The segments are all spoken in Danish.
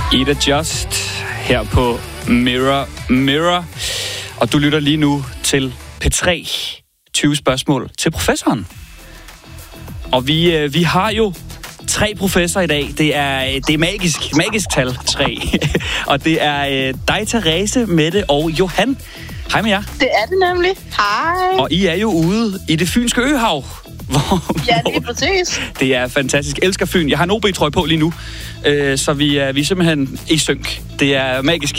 Ida Just her på Mirror Mirror. Og du lytter lige nu til P3. 20 spørgsmål til professoren. Og vi har jo 3 professorer i dag. Det er magisk tal 3. Og det er dig, Therese, Mette og Johan. Hej med jer. Det er det nemlig. Hej. Og I er jo ude i det fynske øhav. Ja, lige præcis. Det er fantastisk. Elsker Fyn. Jeg har en OB-trøje på lige nu, så vi er simpelthen i synk. Det er magisk.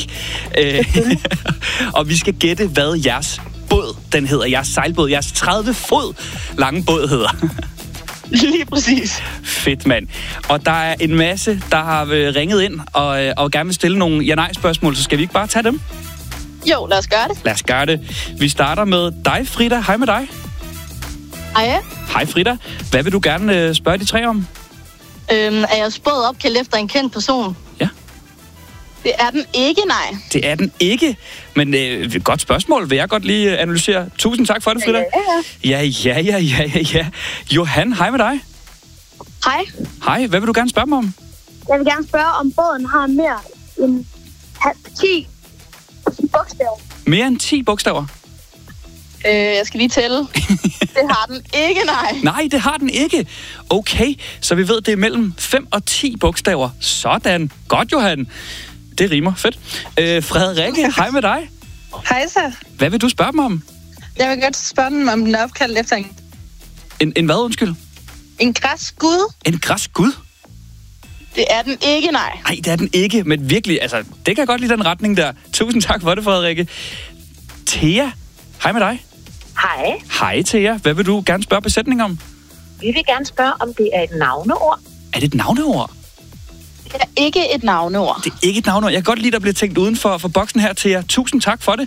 Og vi skal gætte, hvad jeres båd, den hedder. Jeres sejlbåd, jeres 30 fod lange båd hedder. Lige præcis. Fedt, mand. Og der er en masse, der har ringet ind og gerne vil stille nogle ja-nej-spørgsmål, så skal vi ikke bare tage dem? Jo, lad os gøre det. Lad os gøre det. Vi starter med dig, Frida. Hej med dig. Hej. Hej, Frida. Hvad vil du gerne spørge de 3 om? Er jeres båd opkaldt efter en kendt person? Ja. Det er den ikke, nej. Det er den ikke, men godt spørgsmål. Vil jeg godt lige analysere. Tusind tak for det, Frida. Ja. Johan, hej med dig. Hej. Hej, hvad vil du gerne spørge mig om? Jeg vil gerne spørge, om båden har mere end 10 bogstaver. Mere end 10 bogstaver? Jeg skal lige tælle. Det har den ikke, nej. Nej, det har den ikke. Okay, så vi ved, det er mellem 5 og 10 bogstaver. Sådan. Godt, Johan. Det rimer. Fedt. Frederikke, hej med dig. Hej så. Hvad vil du spørge mig om? Jeg vil godt spørge dem, om den er opkaldt efter En hvad, undskyld? en græsgud. En græsgud? Det er den ikke, nej. Nej, det er den ikke, men virkelig, altså, det kan jeg godt lide den retning der. Tusind tak for det, Frederikke. Thea, hej med dig. Hej. Hej, Thea. Hvad vil du gerne spørge besætningen om? Vi vil gerne spørge, om det er et navneord. Er det et navneord? Det er ikke et navneord. Det er ikke et navneord. Jeg kan godt lide, der bliver tænkt uden for boksen her, Thea. Tusind tak for det.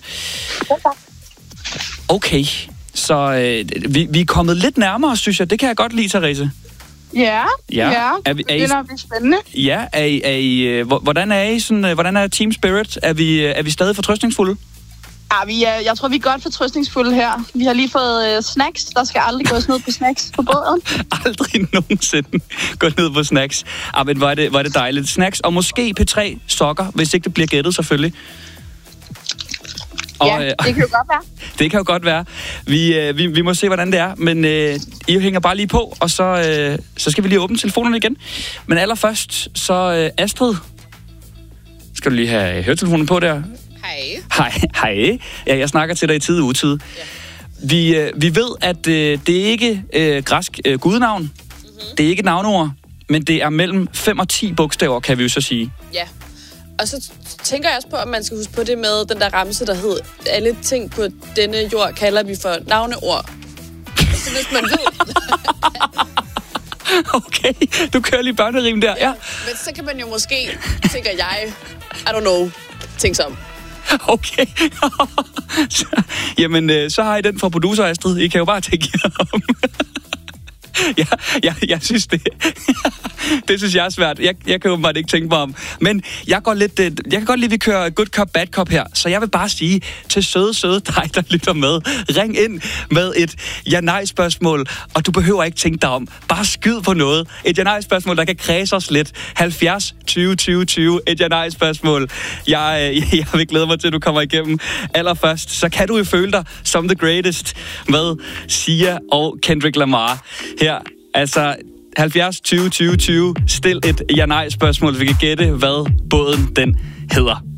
Okay, så vi er kommet lidt nærmere, synes jeg. Det kan jeg godt lide, Therese. Ja. Er det er nok spændende. Ja, hvordan er team spirit? Er vi stadig fortrøstningsfulde? Ja, jeg tror, vi er godt fortrøstningsfulde her. Vi har lige fået snacks. Der skal aldrig gås ned på snacks på båden. Aldrig nogensinde gå ned på snacks. Men var det dejligt. Snacks og måske P3 sokker, hvis ikke det bliver gættet selvfølgelig. Ja, det kan jo godt være. Det kan jo godt være. Vi må se, hvordan det er. Men I hænger bare lige på, og så skal vi lige åbne telefonerne igen. Men allerførst, så Astrid. Skal du lige have høretelefonen på der? Hej. Ja, jeg snakker til dig i tid og utid. Ja. Vi ved, at det ikke er græsk gudenavn. Mm-hmm. Det er ikke et navneord, men det er mellem 5 og 10 bogstaver, kan vi jo så sige. Ja. Og så tænker jeg også på, at man skal huske på det med den der ramse, der hed, alle ting på denne jord kalder vi for navneord. Så hvis man ved... Okay, du kører lige børnerim der, ja. Men så kan man jo måske, tænker jeg, I don't know, tænke sig om. Okay. Jamen, så har I den fra producer, Astrid. I kan jo bare tænke jer om. Jeg synes det. Det synes jeg er svært. Jeg kan jo bare ikke tænke mig om. Men jeg kan godt lide, at vi kører good cop, bad cop her. Så jeg vil bare sige til søde dig, der lytter med. Ring ind med et ja-nej-spørgsmål, og du behøver ikke tænke dig om. Bare skyd på noget. Et ja-nej-spørgsmål, der kan kredse os lidt. 70 20 20 20. Et ja-nej-spørgsmål. Jeg vil glæde mig til, at du kommer igennem. Allerførst, så kan du jo føle dig som the greatest med Sia og Kendrick Lamar. Her, altså 70 20 20 20. Stil et ja-nej-spørgsmål, så vi kan gætte, hvad båden den hedder.